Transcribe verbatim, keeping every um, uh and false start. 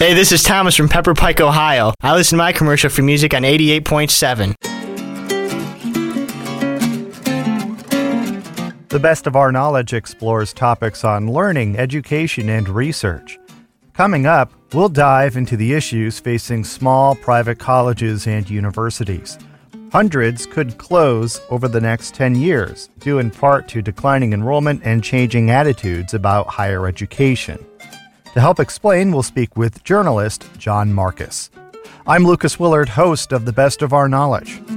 Hey, this is Thomas from Pepper Pike, Ohio. I listen to my commercial for music on eighty-eight point seven. The Best of Our Knowledge explores topics on learning, education, and research. Coming up, we'll dive into the issues facing small private colleges and universities. Hundreds could close over the next ten years, due in part to declining enrollment and changing attitudes about higher education. To help explain, we'll speak with journalist John Marcus. I'm Lucas Willard, host of The Best of Our Knowledge.